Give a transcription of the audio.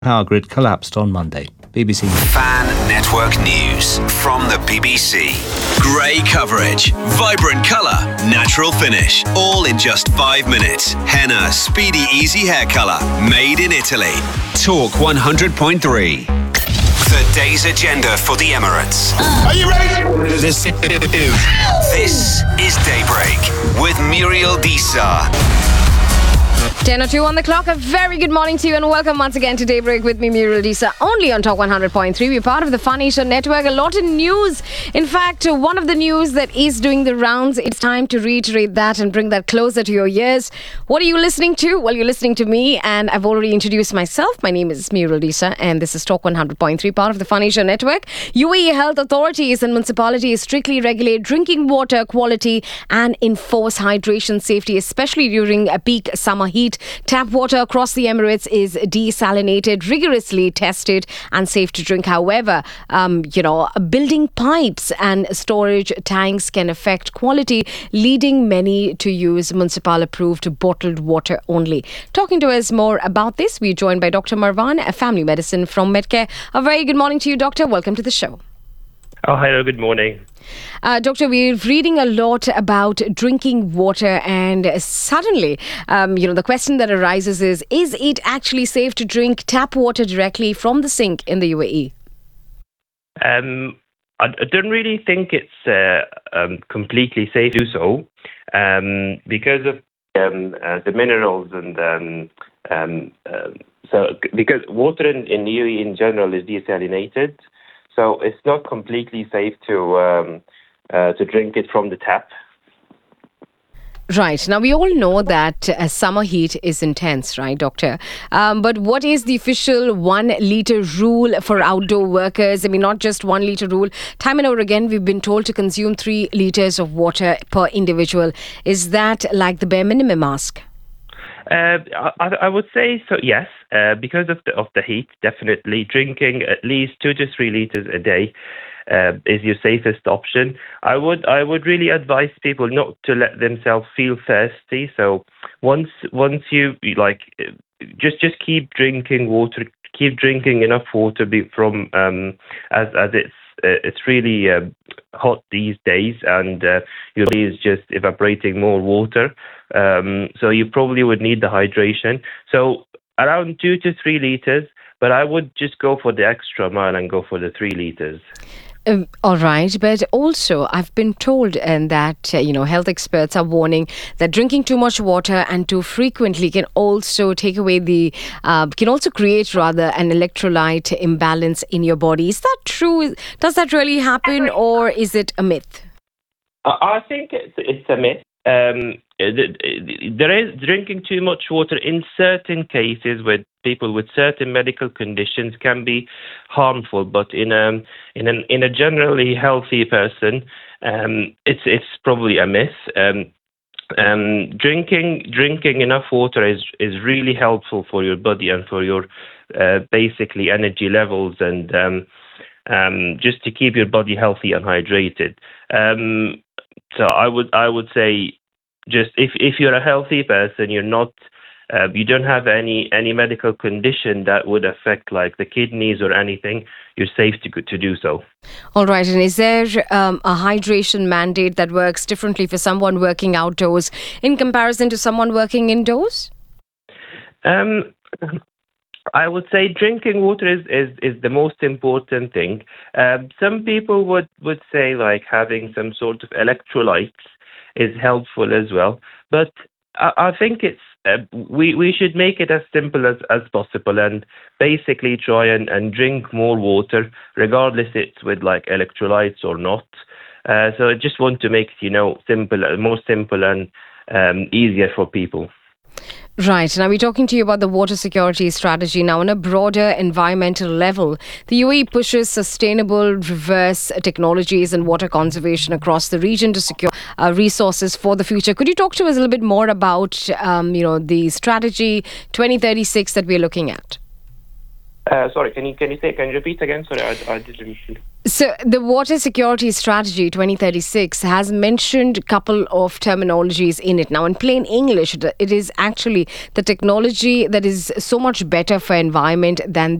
Power grid collapsed on Monday. BBC. Fan Network News from the BBC. Grey coverage, vibrant colour, natural finish, all in just 5 minutes. Henna Speedy Easy Hair Colour, made in Italy. Talk 100.3. The day's agenda for the Emirates. Are you ready? This is Daybreak with Muriel Disa. 10:02 on the clock. A very good morning to you and welcome once again to Daybreak with me, Muriel Disa, only on Talk 100.3. We're part of the Funny Show Network. A lot of news. In fact, one of the news that is doing the rounds, it's time to reiterate that and bring that closer to your ears. What are you listening to? Well, you're listening to me and I've already introduced myself. My name is Muriel Disa and this is Talk 100.3, part of the Funny Show Network. UAE health authorities and municipalities strictly regulate drinking water quality and enforce hydration safety, especially during a peak summer heat. Tap water across the Emirates is desalinated, rigorously tested and safe to drink. However, building pipes and storage tanks can affect quality, leading many to use municipal-approved bottled water only. Talking to us more about this, we're joined by Dr. Marwan, a family medicine from Medcare. A very good morning to you, Doctor. Welcome to the show. Oh, hello, good morning. Doctor, we're reading a lot about drinking water and suddenly, the question that arises is it actually safe to drink tap water directly from the sink in the UAE? I don't really think it's completely safe to do so because of the minerals because water in the UAE in general is desalinated. So it's not completely safe to drink it from the tap. Right. Now, we all know that summer heat is intense, right, Doctor? But what is the official 1 litre rule for outdoor workers? I mean, not just 1 litre rule. Time and over again, we've been told to consume 3 litres of water per individual. Is that like the bare minimum ask? I would say so. Yes, because of the heat, definitely drinking at least 2 to 3 liters a day is your safest option. I would really advise people not to let themselves feel thirsty. So once you just keep drinking water, keep drinking enough water from as it's really hot these days, and your body is just evaporating more water. So you probably would need the hydration. So around 2 to 3 liters, but I would just go for the extra mile and go for the 3 liters. All right, but also I've been told that health experts are warning that drinking too much water and too frequently can also take away can also create rather an electrolyte imbalance in your body. Is that true? Does that really happen, or is it a myth? I think it's a myth. There is drinking too much water in certain cases with people with certain medical conditions can be harmful, but in a generally healthy person, it's probably a myth. Drinking enough water is really helpful for your body and for your basically energy levels and just to keep your body healthy and hydrated. So I would say, just if you're a healthy person, you're not, you don't have any medical condition that would affect like the kidneys or anything, you're safe to do so. All right. And is there a hydration mandate that works differently for someone working outdoors in comparison to someone working indoors? I would say drinking water is the most important thing. Some people would say like having some sort of electrolytes is helpful as well. But I think it's we should make it as simple as possible and basically try and drink more water, regardless it's with like electrolytes or not. So I just want to make it, more simple and easier for people. Right. Now we're talking to you about the water security strategy. Now on a broader environmental level, the UAE pushes sustainable reverse technologies and water conservation across the region to secure resources for the future. Could you talk to us a little bit more about, the strategy 2036 that we're looking at? Sorry, can you repeat again? Sorry, I didn't. So the Water Security Strategy 2036 has mentioned a couple of terminologies in it. Now, in plain English, it is actually the technology that is so much better for environment than